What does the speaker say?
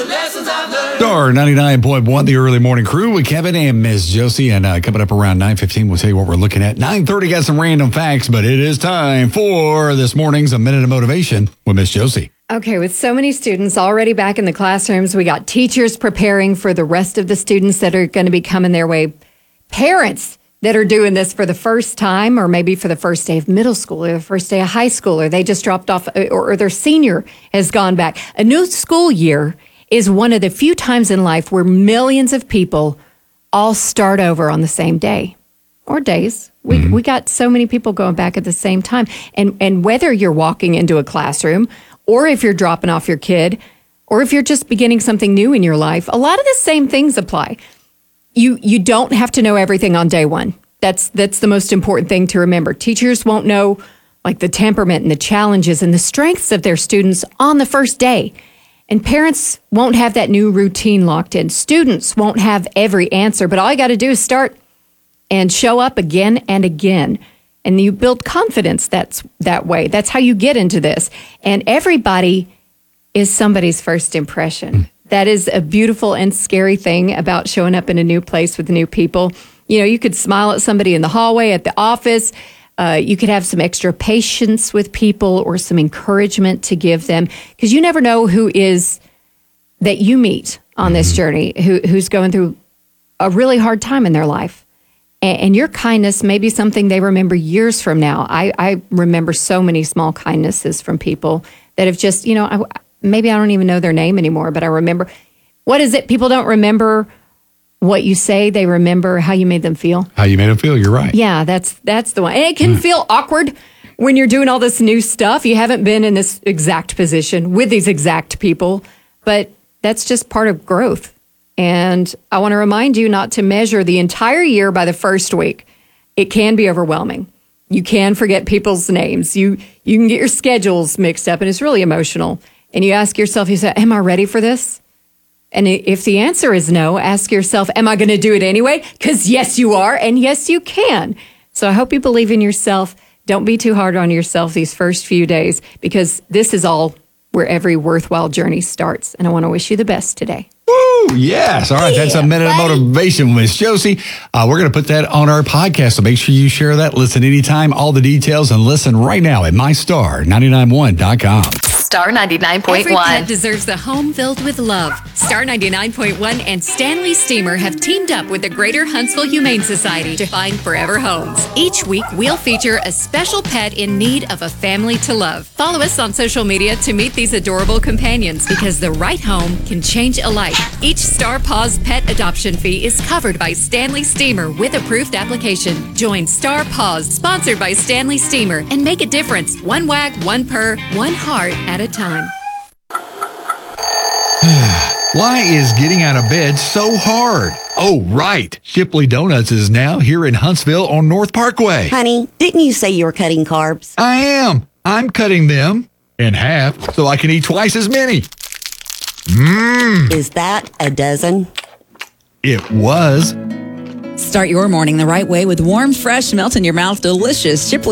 Star 99.1, the early morning crew with Kevin and Miss Josie. And coming up around 9:15, we'll tell you what we're looking at. 9:30, got some random facts, but it is time for this morning's A Minute of Motivation with Miss Josie. Okay, with so many students already back in the classrooms, we got teachers preparing for the rest of the students that are going to be coming their way. Parents that are doing this for the first time, or maybe for the first day of middle school or the first day of high school, or they just dropped off, or their senior has gone back. A new school year is one of the few times in life where millions of people all start over on the same day or days. We got so many people going back at the same time. And whether you're walking into a classroom or if you're dropping off your kid or if you're just beginning something new in your life, a lot of the same things apply. You don't have to know everything on day one. That's the most important thing to remember. Teachers won't know like the temperament and the challenges and the strengths of their students on the first day. And parents won't have that new routine locked in. Students won't have every answer, but all you got to do is start and show up again and again. And you build confidence that way. That's how you get into this. And everybody is somebody's first impression. That is a beautiful and scary thing about showing up in a new place with new people. You know, you could smile at somebody in the hallway, at the office. You could have some extra patience with people or some encouragement to give them, because you never know who is that you meet on this journey, who's going through a really hard time in their life. And your kindness may be something they remember years from now. I remember so many small kindnesses from people that have just, maybe I don't even know their name anymore, but I remember. What is it? People don't remember what you say. They remember how you made them feel. How you made them feel, you're right. Yeah, that's the one. And it can feel awkward when you're doing all this new stuff. You haven't been in this exact position with these exact people, but that's just part of growth. And I want to remind you not to measure the entire year by the first week. It can be overwhelming. You can forget people's names. You can get your schedules mixed up, and it's really emotional. And you ask yourself, you say, am I ready for this? And if the answer is no, ask yourself, am I going to do it anyway? Because yes, you are, and yes, you can. So I hope you believe in yourself. Don't be too hard on yourself these first few days, because this is all where every worthwhile journey starts. And I want to wish you the best today. Woo, yes. All right, that's A Minute of Motivation, Miss Josie. We're going to put that on our podcast, so make sure you share that. Listen anytime, all the details, and listen right now at mystar991.com. Star 99.1. Every pet deserves a home filled with love. Star 99.1 and Stanley Steamer have teamed up with the Greater Huntsville Humane Society to find forever homes. Each week, we'll feature a special pet in need of a family to love. Follow us on social media to meet these adorable companions, because the right home can change a life. Each Star Paws pet adoption fee is covered by Stanley Steamer with approved application. Join Star Paws, sponsored by Stanley Steamer, and make a difference. One wag, one purr, one heart at a time. Why is getting out of bed so hard? Oh, right. Shipley Donuts is now here in Huntsville on North Parkway. Honey, didn't you say you were cutting carbs? I am. I'm cutting them in half so I can eat twice as many. Is that a dozen? It was. Start your morning the right way with warm, fresh, melt in your mouth, delicious Shipley